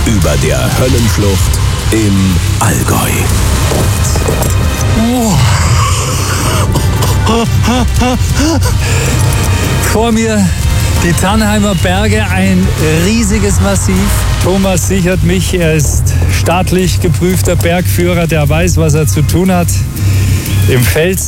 über der Höllenflucht im Allgäu. Vor mir die Tannheimer Berge, ein riesiges Massiv. Thomas sichert mich, er ist staatlich geprüfter Bergführer, der weiß, was er zu tun hat. Im Fels